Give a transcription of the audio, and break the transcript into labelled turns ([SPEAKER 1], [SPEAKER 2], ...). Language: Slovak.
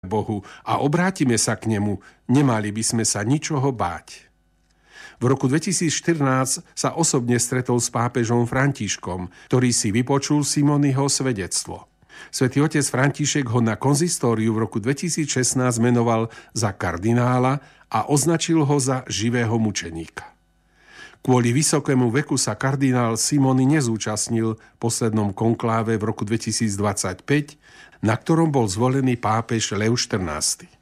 [SPEAKER 1] Bohu a obrátime sa k nemu, nemali by sme sa ničoho báť. V roku 2014 sa osobne stretol s pápežom Františkom, ktorý si vypočul Simonyho svedectvo. Svätý otec František ho na konzistóriu v roku 2016 menoval za kardinála a označil ho za živého mučeníka. Kvôli vysokému veku sa kardinál Simony nezúčastnil v poslednom konkláve v roku 2025, na ktorom bol zvolený pápež Lev XIV.